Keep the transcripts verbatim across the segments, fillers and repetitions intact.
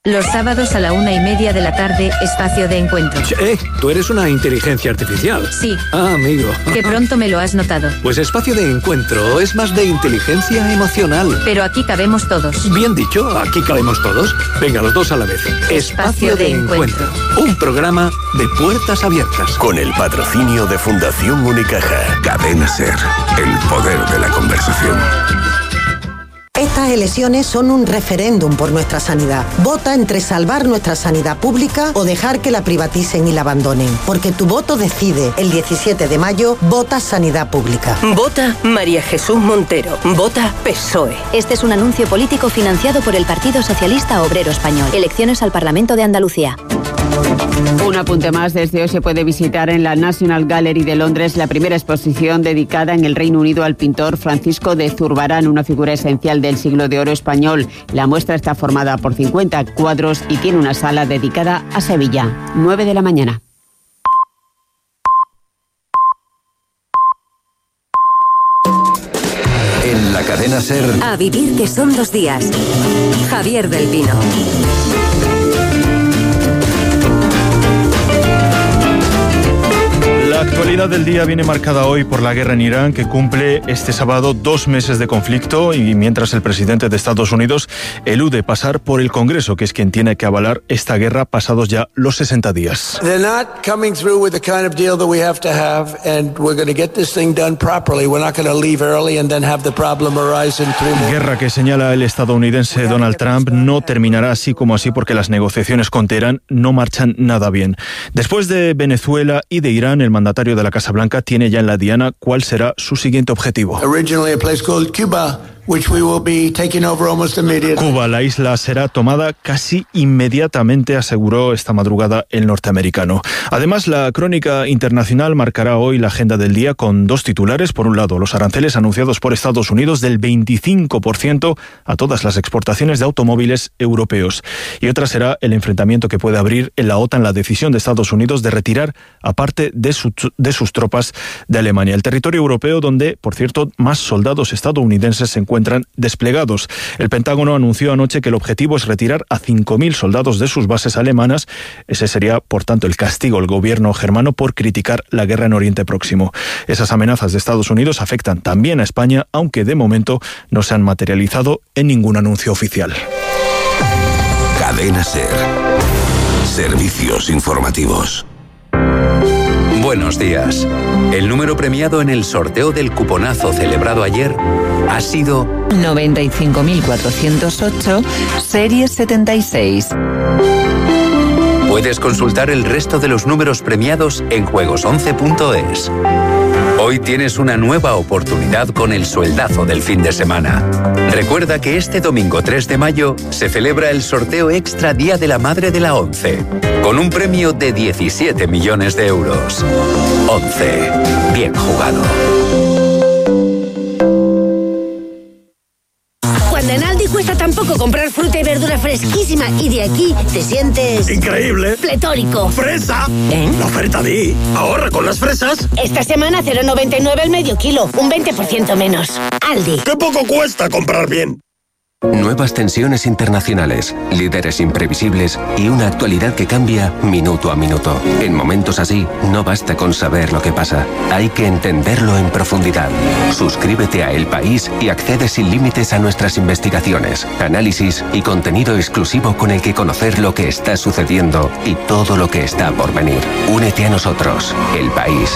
Los sábados a la una y media de la tarde, espacio de encuentro. Eh, tú eres una inteligencia artificial. Sí. Ah, amigo. Que pronto me lo has notado. Pues espacio de encuentro es más de inteligencia emocional. Pero aquí cabemos todos. Bien dicho, aquí cabemos todos. Venga, los dos a la vez. Espacio, espacio de, de encuentro. encuentro. Un programa de puertas abiertas. Con el patrocinio de Fundación Unicaja. Cadena SER. El poder de la conversación. Estas elecciones son un referéndum por nuestra sanidad. Vota entre salvar nuestra sanidad pública o dejar que la privaticen y la abandonen. Porque tu voto decide. El diecisiete de mayo, vota Sanidad Pública. Vota María Jesús Montero. Vota P S O E. Este es un anuncio político financiado por el Partido Socialista Obrero Español. Elecciones al Parlamento de Andalucía. Un apunte más, desde hoy se puede visitar en la National Gallery de Londres la primera exposición dedicada en el Reino Unido al pintor Francisco de Zurbarán, una figura esencial del siglo de oro español. La muestra está formada por cincuenta cuadros y tiene una sala dedicada a Sevilla. nueve de la mañana. En la cadena SER. A vivir que son dos días. Javier del Pino. La actualidad del día viene marcada hoy por la guerra en Irán, que cumple este sábado dos meses de conflicto, y mientras el presidente de Estados Unidos elude pasar por el Congreso, que es quien tiene que avalar esta guerra pasados ya los sesenta días. They're not coming through with the kind of deal that we have to have, and we're going to get this thing done properly. We're not going to leave early and then have the problem arise in three more. Guerra que señala el estadounidense Donald Trump no terminará así como así porque las negociaciones con Teherán no marchan nada bien. Después de Venezuela y de Irán, el mandatario de la Casa Blanca tiene ya en la diana cuál será su siguiente objetivo. Originally a place called Cuba, which we will be taking over almost immediately. Cuba, la isla, será tomada casi inmediatamente, aseguró esta madrugada el norteamericano. Además, la crónica internacional marcará hoy la agenda del día con dos titulares. Por un lado, los aranceles anunciados por Estados Unidos del veinticinco por ciento a todas las exportaciones de automóviles europeos. Y otra será el enfrentamiento que puede abrir en la OTAN la decisión de Estados Unidos de retirar a parte de, su, de sus tropas de Alemania. El territorio europeo donde, por cierto, más soldados estadounidenses se encuentran encuentran desplegados. El Pentágono anunció anoche que el objetivo es retirar a cinco mil soldados de sus bases alemanas. Ese sería, por tanto, el castigo al gobierno germano por criticar la guerra en Oriente Próximo. Esas amenazas de Estados Unidos afectan también a España, aunque de momento no se han materializado en ningún anuncio oficial. Cadena SER. Servicios informativos. Buenos días. El número premiado en el sorteo del cuponazo celebrado ayer ha sido noventa y cinco mil cuatrocientos ocho, serie setenta y seis. Puedes consultar el resto de los números premiados en juegos once punto es. Hoy tienes una nueva oportunidad con el sueldazo del fin de semana. Recuerda que este domingo tres de mayo se celebra el sorteo extra Día de la Madre de la ONCE, con un premio de diecisiete millones de euros. ONCE. Bien jugado. Cuando en Aldi cuesta tan poco comprar fruta y verdura fresquísima y de aquí te sientes... ¡increíble! ¡Pletórico! ¡Fresa! ¿Eh? La oferta Di. Ahorra con las fresas. Esta semana cero coma noventa y nueve el medio kilo, un veinte por ciento menos. Aldi. ¡Qué poco cuesta comprar bien! Nuevas tensiones internacionales, líderes imprevisibles y una actualidad que cambia minuto a minuto. En momentos así, no basta con saber lo que pasa, hay que entenderlo en profundidad. Suscríbete a El País y accede sin límites a nuestras investigaciones, análisis y contenido exclusivo con el que conocer lo que está sucediendo y todo lo que está por venir. Únete a nosotros, El País.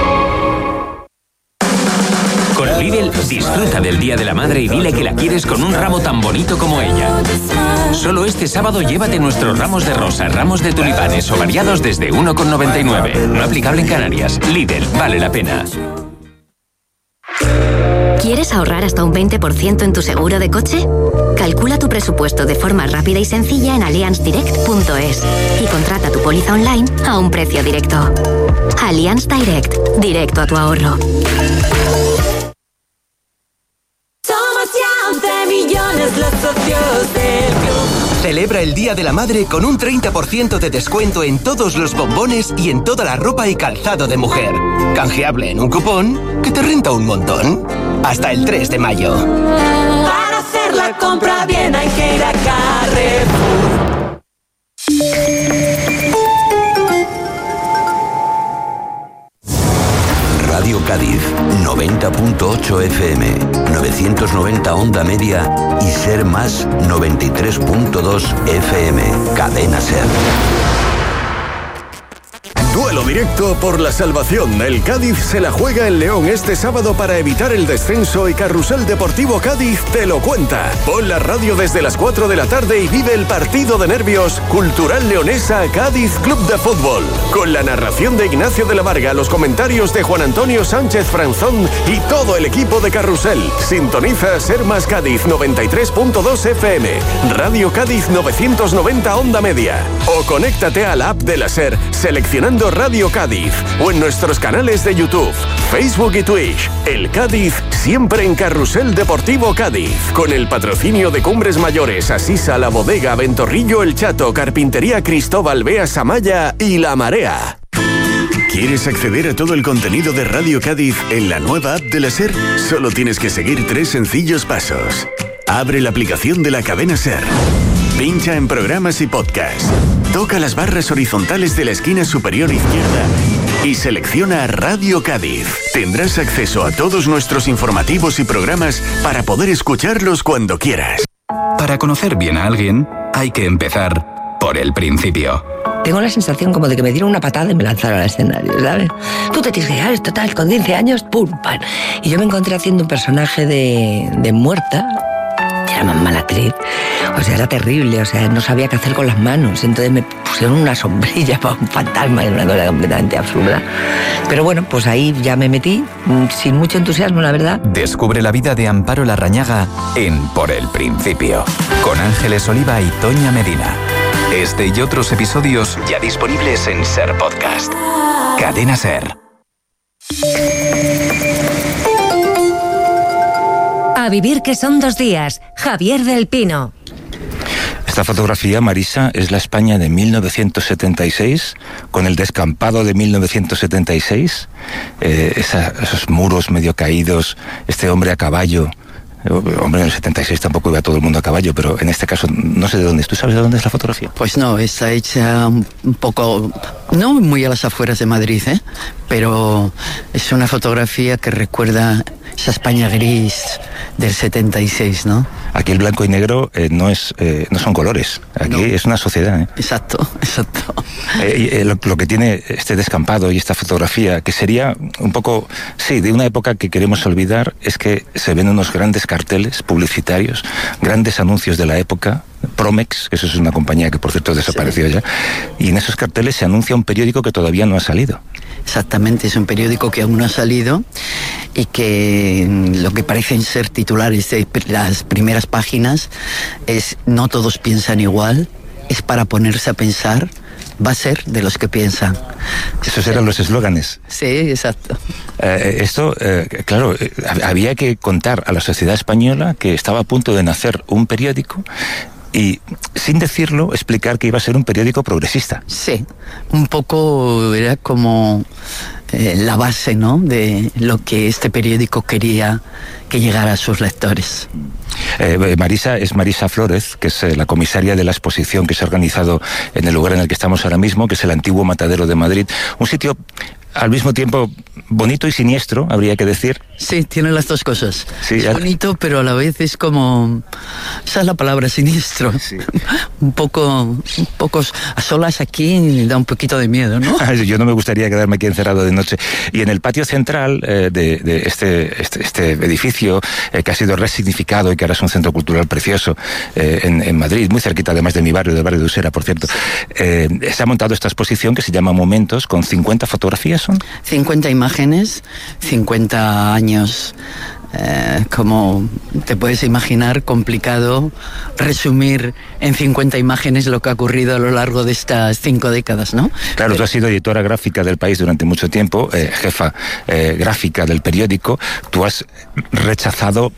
Con Lidl, disfruta del Día de la Madre y dile que la quieres con un ramo tan bonito como ella. Solo este sábado llévate nuestros ramos de rosas, ramos de tulipanes o variados desde uno con noventa y nueve. No aplicable en Canarias. Lidl, vale la pena. ¿Quieres ahorrar hasta un veinte por ciento en tu seguro de coche? Calcula tu presupuesto de forma rápida y sencilla en allianz direct punto es y contrata tu póliza online a un precio directo. Allianz Direct, directo a tu ahorro. Millones los socios del club. Celebra el Día de la Madre con un treinta por ciento de descuento en todos los bombones y en toda la ropa y calzado de mujer. Canjeable en un cupón que te renta un montón. Hasta el tres de mayo. Para hacer la compra bien hay que ir a Carrefour. ocho F M, novecientos noventa onda media y Ser Más noventa y tres punto dos F M. Cadena Ser. Duelo directo por la salvación. El Cádiz se la juega en León este sábado para evitar el descenso y Carrusel Deportivo Cádiz te lo cuenta. Pon la radio desde las cuatro de la tarde y vive el partido de nervios Cultural Leonesa Cádiz Club de Fútbol. Con la narración de Ignacio de la Varga, los comentarios de Juan Antonio Sánchez Franzón y todo el equipo de Carrusel. Sintoniza Ser Más Cádiz noventa y tres punto dos F M, Radio Cádiz novecientos noventa onda media. O conéctate a la app de la Ser seleccionando Radio Cádiz o en nuestros canales de YouTube, Facebook y Twitch. El Cádiz siempre en Carrusel Deportivo Cádiz, con el patrocinio de Cumbres Mayores, Asisa, La Bodega, Ventorrillo El Chato, Carpintería Cristóbal Bea Samaya y La Marea. ¿Quieres acceder a todo el contenido de Radio Cádiz en la nueva app de la Ser? Solo tienes que seguir tres sencillos pasos. Abre la aplicación de la cadena Ser. Pincha en programas y podcast. Toca las barras horizontales de la esquina superior izquierda y selecciona Radio Cádiz. Tendrás acceso a todos nuestros informativos y programas para poder escucharlos cuando quieras. Para conocer bien a alguien, hay que empezar por el principio. Tengo la sensación como de que me dieron una patada y me lanzaron al escenario, ¿sabes? Tú te tienes que llegar, total, con quince años, pum, pam. Y yo me encontré haciendo un personaje de, de muerta. Era más mala actriz, o sea, era terrible, o sea, no sabía qué hacer con las manos, entonces me pusieron una sombrilla para un fantasma, era una cosa completamente absurda. Pero bueno, pues ahí ya me metí, sin mucho entusiasmo, la verdad. Descubre la vida de Amparo Larrañaga en Por el Principio, con Ángeles Oliva y Toña Medina. Este y otros episodios ya disponibles en Ser Podcast. Cadena Ser. A vivir que son dos días. Javier del Pino. Esta fotografía, Marisa, es la España de mil novecientos setenta y seis, con el descampado de mil novecientos setenta y seis, eh, esa, esos muros medio caídos, este hombre a caballo. Hombre, en el setenta y seis tampoco iba todo el mundo a caballo, pero en este caso no sé de dónde es. ¿Tú sabes de dónde es la fotografía? Pues no, está hecha un poco, no muy a las afueras de Madrid, ¿eh? Pero es una fotografía que recuerda esa España gris del setenta y seis, ¿no? Aquí el blanco y negro eh, no es eh, no son colores, aquí no. Es una sociedad, ¿eh? Exacto, exacto. Eh, eh, lo, lo que tiene este descampado y esta fotografía, que sería un poco, sí, de una época que queremos olvidar, es que se ven unos grandes carteles publicitarios, grandes anuncios de la época, Promex, que eso es una compañía que por cierto desapareció sí. ya, y en esos carteles se anuncia un periódico que todavía no ha salido. Exactamente, es un periódico que aún no ha salido y que lo que parecen ser titulares de las primeras páginas es "no todos piensan igual", es para ponerse a pensar, va a ser de los que piensan. Esos eran los eslóganes. Sí, exacto. Eh, esto, eh, claro, eh, había que contar a la sociedad española que estaba a punto de nacer un periódico y, sin decirlo, explicar que iba a ser un periódico progresista. Sí, un poco era como eh, la base, ¿no?, de lo que este periódico quería que llegara a sus lectores. Eh, Marisa es Marisa Flórez, que es eh, la comisaria de la exposición que se ha organizado en el lugar en el que estamos ahora mismo, que es el antiguo Matadero de Madrid. Un sitio al mismo tiempo bonito y siniestro, habría que decir. Sí, tiene las dos cosas. Sí, es ya... bonito, pero a la vez es como... Esa es la palabra, siniestro. Sí. un poco un poco a solas aquí da un poquito de miedo, ¿no? Yo no me gustaría quedarme aquí encerrado de noche. Y en el patio central eh, de, de este, este, este edificio, eh, que ha sido resignificado y que ahora es un centro cultural precioso eh, en, en Madrid, muy cerquita además de mi barrio, del barrio de Usera, por cierto, eh, se ha montado esta exposición que se llama Momentos, con cincuenta fotografías. ¿Son? cincuenta imágenes, cincuenta años, eh, como te puedes imaginar, complicado resumir en cincuenta imágenes lo que ha ocurrido a lo largo de estas cinco décadas, ¿no? Claro, tú has sido editora gráfica del País durante mucho tiempo, eh, jefa eh, gráfica del periódico, tú has rechazado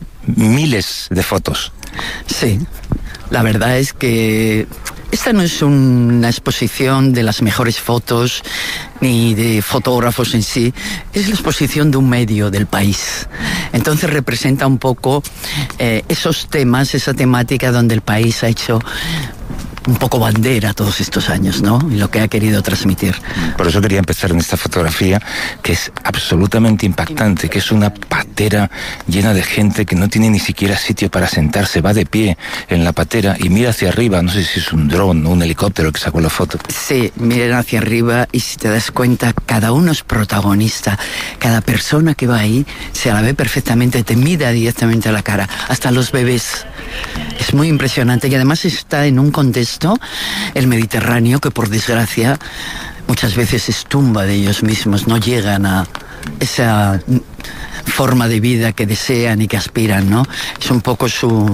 miles de fotos. Sí, la verdad es que esta no es una exposición de las mejores fotos ni de fotógrafos en sí, es la exposición de un medio del país. Entonces representa un poco eh, esos temas, esa temática donde el país ha hecho un poco bandera todos estos años, ¿no? Y lo que ha querido transmitir. Por eso quería empezar en esta fotografía, que es absolutamente impactante, que es una patera llena de gente que no tiene ni siquiera sitio para sentarse, va de pie en la patera y mira hacia arriba, no sé si es un dron o un helicóptero que sacó la foto. Sí, miren hacia arriba y si te das cuenta, cada uno es protagonista, cada persona que va ahí se la ve perfectamente, te mira directamente a la cara, hasta los bebés. Es muy impresionante y además está en un contexto, el Mediterráneo, que por desgracia muchas veces es tumba de ellos mismos, no llegan a esa forma de vida que desean y que aspiran, ¿no? Es un poco su...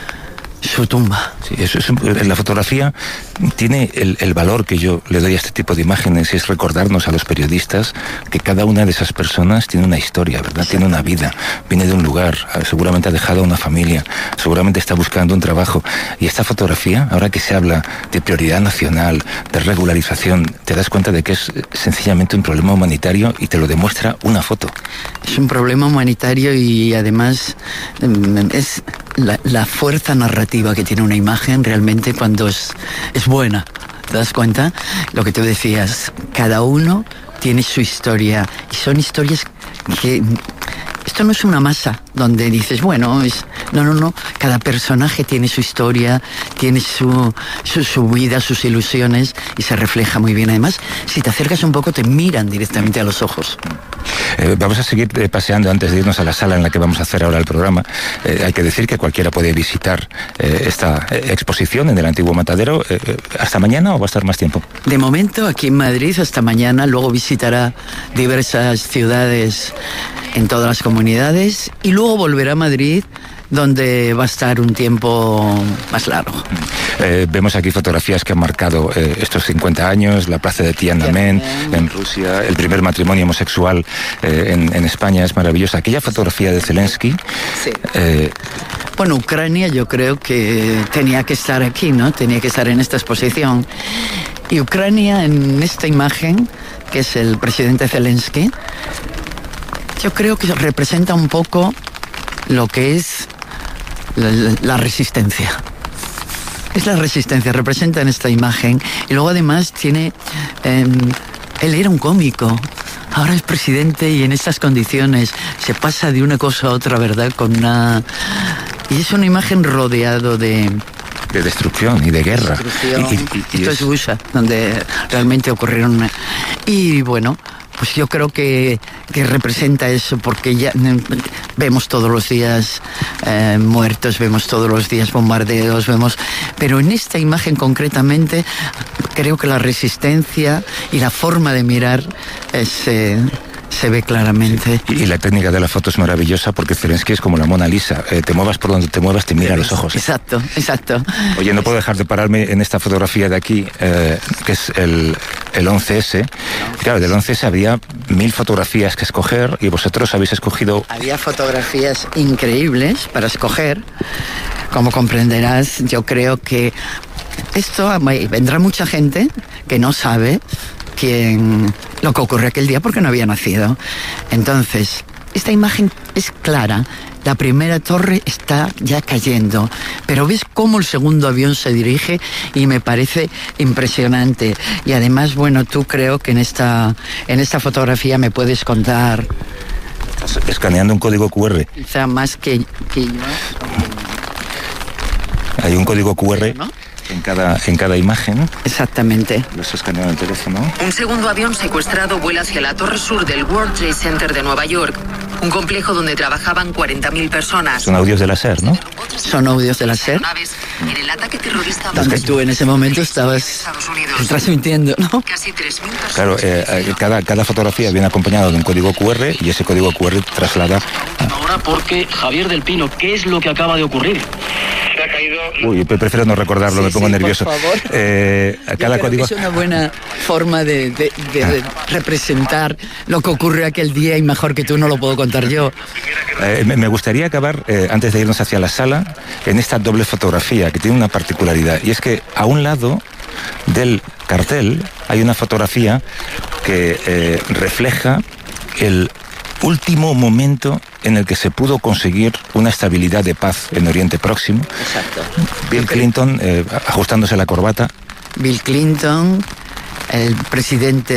su tumba. Sí, eso es, la fotografía tiene el, el valor que yo le doy a este tipo de imágenes, es recordarnos a los periodistas que cada una de esas personas tiene una historia, ¿verdad? Tiene una vida, viene de un lugar, seguramente ha dejado a una familia, seguramente está buscando un trabajo. Y esta fotografía, ahora que se habla de prioridad nacional, de regularización, te das cuenta de que es sencillamente un problema humanitario y te lo demuestra una foto. Es un problema humanitario y además es la, la fuerza narrativa que tiene una imagen realmente cuando es, es buena. ¿Te das cuenta? Lo que tú decías, cada uno tiene su historia y son historias que... Esto no es una masa donde dices, bueno, es... No, no, no. Cada personaje tiene su historia, tiene su, su, su vida, sus ilusiones y se refleja muy bien. Además, si te acercas un poco, te miran directamente a los ojos. Eh, vamos a seguir eh, paseando antes de irnos a la sala en la que vamos a hacer ahora el programa. Eh, hay que decir que cualquiera puede visitar eh, esta eh, exposición en el antiguo Matadero. Eh, ¿Hasta mañana o va a estar más tiempo? De momento, aquí en Madrid, hasta mañana. Luego visitará diversas ciudades en todas las comunidades y luego volverá a Madrid, donde va a estar un tiempo más largo. Eh, vemos aquí fotografías que han marcado eh, estos cincuenta años, la plaza de Tiananmen en Rusia, el primer matrimonio homosexual eh, en, en España, es maravillosa. Aquella fotografía de Zelensky... Sí. Eh, bueno, Ucrania yo creo que tenía que estar aquí, ¿no? Tenía que estar en esta exposición. Y Ucrania en esta imagen, que es el presidente Zelensky, yo creo que representa un poco lo que es la, la, la resistencia. Es la resistencia, representa en esta imagen. Y luego además tiene... Eh, él era un cómico, ahora es presidente y en estas condiciones se pasa de una cosa a otra, ¿verdad? Con una... Y es una imagen rodeado de... de destrucción y de guerra. Y, y, y, Esto es Bucha, donde realmente ocurrieron... Y bueno... Pues yo creo que, que representa eso, porque ya vemos todos los días eh, muertos, vemos todos los días bombardeos, vemos... Pero en esta imagen concretamente, creo que la resistencia y la forma de mirar es... Eh, se ve claramente. Sí. Y la técnica de la foto es maravillosa porque Zelensky es como la Mona Lisa. Eh, te muevas por donde te muevas, te mira a los ojos. Exacto, exacto. Oye, no puedo dejar de pararme en esta fotografía de aquí, eh, que es el, el once ese. Claro, del once ese había mil fotografías que escoger y vosotros habéis escogido... Había fotografías increíbles para escoger. Como comprenderás, yo creo que esto vendrá mucha gente que no sabe quién, lo que ocurrió aquel día porque no había nacido. Entonces, esta imagen es clara. La primera torre está ya cayendo, pero ves cómo el segundo avión se dirige y me parece impresionante. Y además, bueno, tú creo que en esta, en esta fotografía me puedes contar... Escaneando un código cu erre. Quizá más que, que yo. Hay un código cu erre... ¿No? En cada, en cada imagen. Exactamente. Los escaneado en el teléfono. Un segundo avión secuestrado vuela hacia la torre sur del World Trade Center de Nueva York, un complejo donde trabajaban cuarenta mil personas. Son audios de la SER, ¿no? Son audios de la SER. En el ataque terrorista... Donde tú en ese momento estabas transmitiendo, ¿no? Casi tres mil personas. Claro, eh, cada, cada fotografía viene acompañada de un código cu erre y ese código cu erre traslada... Ahora porque, Javier del Pino, ¿qué es lo que acaba de ocurrir? Se ha caído... Uy, prefiero no recordarlo, sí, me pongo sí, nervioso. Por favor. Eh, cada código... Es una buena forma de, de, de, de representar lo que ocurrió aquel día y mejor que tú no lo puedo contar yo. Eh, me gustaría acabar, eh, antes de irnos hacia la sala, en esta doble fotografía que tiene una particularidad. Y es que a un lado del cartel hay una fotografía que eh, refleja el último momento en el que se pudo conseguir una estabilidad de paz en Oriente Próximo. Exacto. Bill Clinton eh, ajustándose la corbata. Bill Clinton, el presidente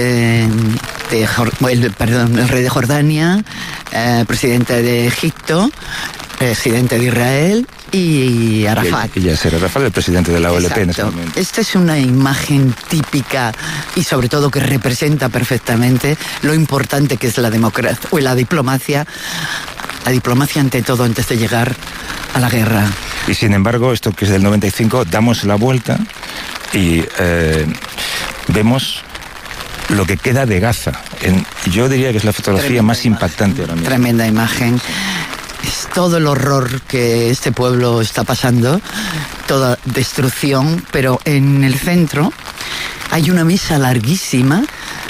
de, el, perdón, el rey de Jordania, eh, presidente de Egipto, presidente de Israel y Arafat. Y Yasser Arafat, el presidente de la O L P en este momento. Esta es una imagen típica y sobre todo que representa perfectamente lo importante que es la democracia o la diplomacia, la diplomacia ante todo antes de llegar a la guerra. Y sin embargo, esto que es del noventa y cinco, damos la vuelta y eh, vemos lo que queda de Gaza. En, yo diría que es la fotografía Tremenda más imagen. impactante ahora mismo. Tremenda imagen. Es todo el horror que este pueblo está pasando, toda destrucción, pero en el centro hay una mesa larguísima,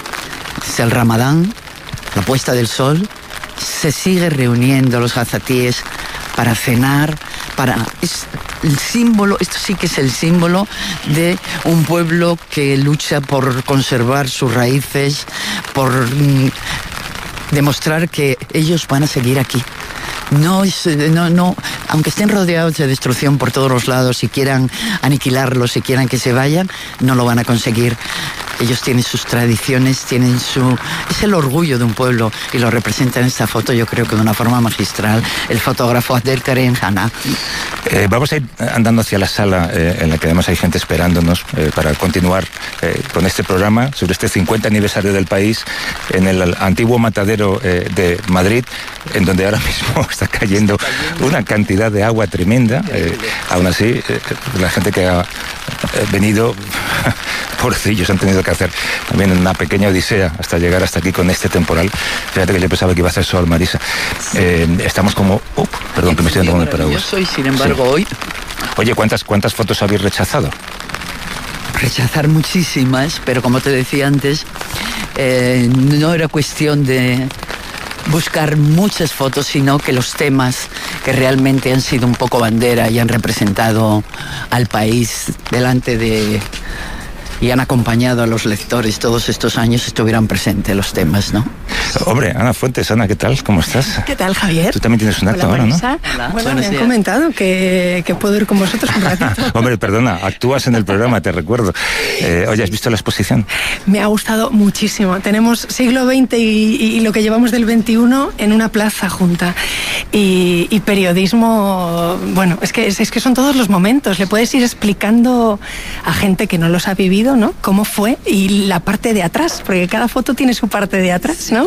es el Ramadán, la puesta del sol, se sigue reuniendo los gazatíes para cenar, para... Es el símbolo, esto sí que es el símbolo de un pueblo que lucha por conservar sus raíces, por mm, demostrar que ellos van a seguir aquí. No, es, no, no, aunque estén rodeados de destrucción por todos los lados y quieran aniquilarlos y quieran que se vayan, no lo van a conseguir. Ellos tienen sus tradiciones, tienen su... Es el orgullo de un pueblo y lo representa en esta foto, yo creo que de una forma magistral, el fotógrafo Adel Karim Hanna. Eh, vamos a ir andando hacia la sala eh, en la que además hay gente esperándonos eh, para continuar eh, con este programa sobre este cincuenta aniversario del país en el antiguo matadero eh, de Madrid, en donde ahora mismo está cayendo una cantidad de agua tremenda. Eh, aún así, eh, la gente que ha eh, venido, pobrecillos, han tenido que hacer también una pequeña odisea hasta llegar hasta aquí con este temporal. Fíjate que yo pensaba que iba a hacer sol, Marisa. Eh, estamos como... Uh, perdón, que me estoy dando con el paraguas. Yo soy, sin embargo, sí. hoy... Oye, ¿cuántas, ¿cuántas fotos habéis rechazado? Rechazar muchísimas, pero como te decía antes, eh, no era cuestión de buscar muchas fotos, sino que los temas que realmente han sido un poco bandera y han representado al país delante de... y han acompañado a los lectores todos estos años, estuvieran presentes los temas, ¿no? Hombre, Ana Fuentes, Ana, ¿qué tal? ¿Cómo estás? ¿Qué tal, Javier? Tú también tienes un acto Hola, ahora, ¿no? Hola, bueno, me han comentado que, que puedo ir con vosotros un ratito. Hombre, perdona, actúas en el programa, te recuerdo. Eh, oye, ¿has visto la exposición? Me ha gustado muchísimo. Tenemos siglo veinte y, y lo que llevamos del veintiuno en una plaza junta. Y, y periodismo, bueno, es que, es, es que son todos los momentos. Le puedes ir explicando a gente que no los ha vivido, ¿no? Cómo fue y la parte de atrás, porque cada foto tiene su parte de atrás, ¿no?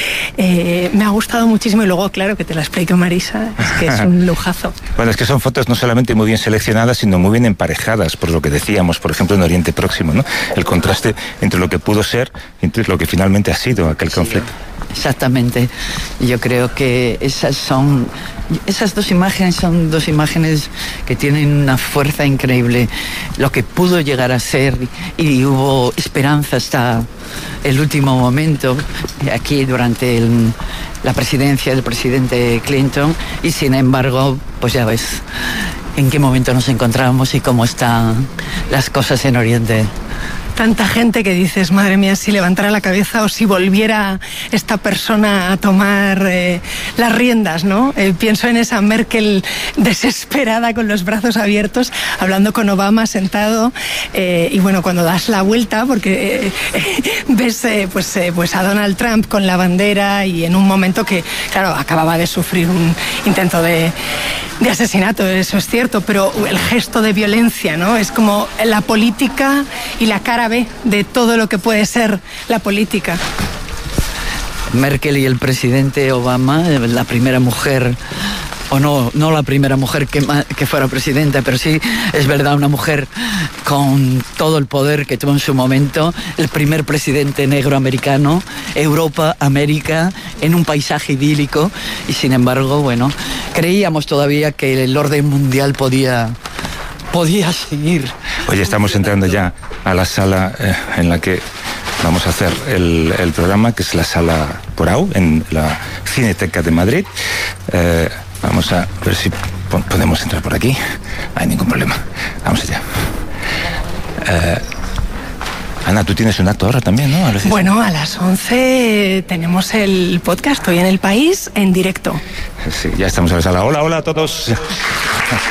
Eh, me ha gustado muchísimo y luego, claro, que te la explique Marisa, es que es un lujazo. Bueno, es que son fotos no solamente muy bien seleccionadas, sino muy bien emparejadas, por lo que decíamos, por ejemplo, en Oriente Próximo, ¿no? El contraste entre lo que pudo ser y entre lo que finalmente ha sido aquel conflicto. Exactamente. Yo creo que esas son... Esas dos imágenes son dos imágenes que tienen una fuerza increíble. Lo que pudo llegar a ser, y hubo esperanza hasta el último momento, aquí durante el, la presidencia del presidente Clinton, y sin embargo, pues ya ves en qué momento nos encontramos y cómo están las cosas en Oriente. Tanta gente que dices, madre mía, si levantara la cabeza o si volviera esta persona a tomar eh, las riendas, ¿no? Eh, pienso en esa Merkel desesperada con los brazos abiertos, hablando con Obama sentado, eh, y bueno, cuando das la vuelta, porque eh, eh, ves eh, pues, eh, pues a Donald Trump con la bandera y en un momento que, claro, acababa de sufrir un intento de, de asesinato, eso es cierto, pero el gesto de violencia, ¿no? Es como la política y la cara B de todo lo que puede ser la política. Merkel y el presidente Obama, la primera mujer, o no, no la primera mujer que, que fuera presidenta, pero sí, es verdad, una mujer con todo el poder que tuvo en su momento, el primer presidente negro americano, Europa, América, en un paisaje idílico, y sin embargo, bueno, creíamos todavía que el orden mundial podía... podía seguir. Oye, estamos entrando ya a la sala eh, en la que vamos a hacer el, el programa, que es la sala Porau, en la Cineteca de Madrid. Eh, vamos a ver si podemos entrar por aquí. No hay ningún problema. Vamos allá. Eh, Ana, tú tienes un acto ahora también, ¿no? Bueno, a las once tenemos el podcast Hoy en el País en directo. Sí, ya estamos en la sala. Hola, hola a todos.